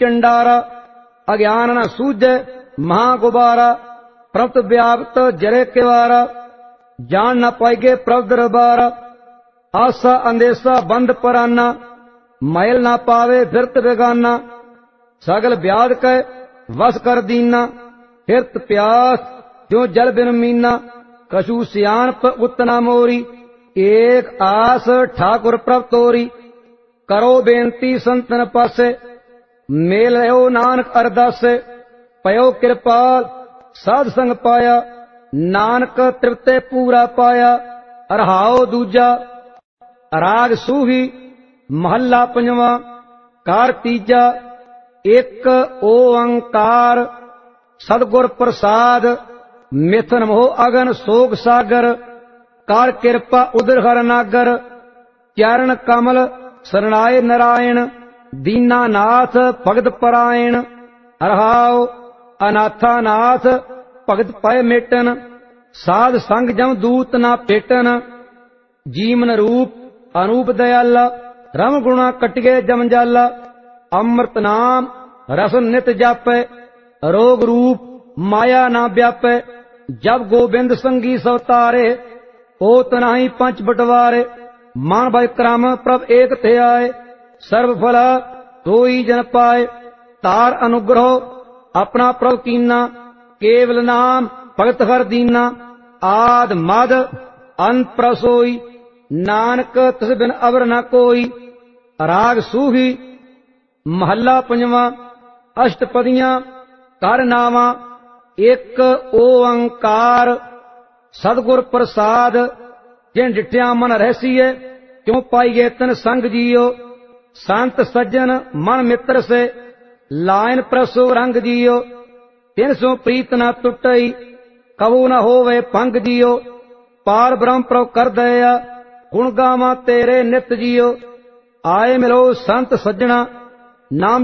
चंडारा अज्ञान न सूझे महागुबारा प्रभुत व्याप्त जरे केवारा जान न पाएगे प्रभु दरबारा आशा अंदेशा बंद पराना मैल न पावे फिरत बेगाना सगल व्याध कै वस कर दीना फिरत प्यास जो जल बिन मीना कछु सियानप उतना मोरी एक आस ठाकुर प्रभ तोरी करो बेनती संतन पासे मेल रहो नानक अरदासे पयो कृपाल साध संग पाया नानक तृप्ते पूरा पाया अरहाओ दूजा राग सूही महला पंजवा कार तीजा एक ओंकार सदगुर प्रसाद मिथन मोह अगन सोग सागर कार कृपा उदर हर नागर चरण कमल शरणाय नारायण दीनानाथ भगत परायण अरहाओ अनाथानाथ भगत पाए मेटन साध संग जम दूत ना पेटन जीवन रूप अनूप दयाला रम गुणा कटिगे जम जाला अमृत नाम रसन नित जापै रोग रूप माया ना व्यापै जब गोबिंद संगी सवतारे ओ तनाही पंच बटवारे मान भय क्रम प्रभ एक थे आए सर्व फला सोई जन पाए तार अनुग्रह अपना प्रभ कीना केवल नाम भगत हर दीना आद मद अंत प्रसोई नानक तिस बिन अवर न कोई राग सूही महला पंजवा अष्टपदियां कर नावा एक ओंकार सदगुर प्रसाद जिन डिठिया मन रहसीए क्यों पाईगे तन संग जियो संत सज्जन मन मित्र से लाइन प्रसो रंग जियो तिन सो प्रीत न टुटई कबू न होवे पंग जियो पार ब्रह्म प्रभ कर दया गुण गावा तेरे नित जियो आए मिलो संत सज्जना नाम